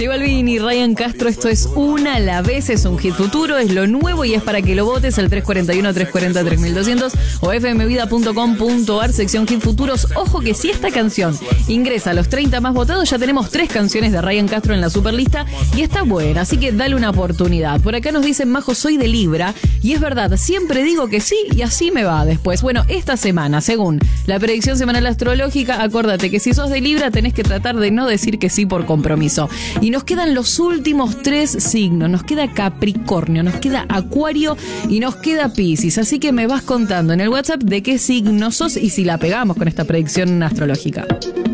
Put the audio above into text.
J Balvin y Ryan Castro, esto es Una a la vez, es un hit futuro, es lo nuevo y es para que lo votes al 341-340-3200 o fmvida.com.ar, sección hit futuros. Ojo que si esta canción ingresa a los 30 más votados, ya tenemos 3 canciones de Ryan Castro en la superlista y está buena, así que dale una oportunidad. Por acá nos dicen, Majo, soy de Libra, y es verdad, siempre digo que sí y así me va después. Bueno, esta semana, según la predicción semanal astrológica, acordate que si sos de Libra tenés que tratar de no decir que sí por compromiso. Y nos quedan los últimos 3 signos. Nos queda Capricornio, nos queda Acuario y nos queda Piscis. Así que me vas contando en el WhatsApp de qué signo sos y si la pegamos con esta predicción astrológica.